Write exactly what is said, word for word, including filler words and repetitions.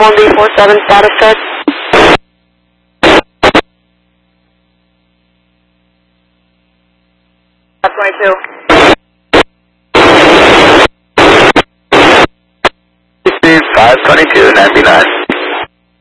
one B four seven, status check. twenty-two. five twenty-two ninety-nine.